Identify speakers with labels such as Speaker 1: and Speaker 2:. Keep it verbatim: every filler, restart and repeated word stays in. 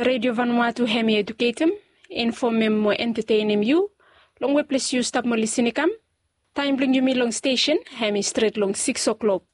Speaker 1: Radio Vanuatu hemi educatem, informem mo entertainem you, long we place you stop mo listening cam. Time bring you me long station, hemi straight long six o'clock.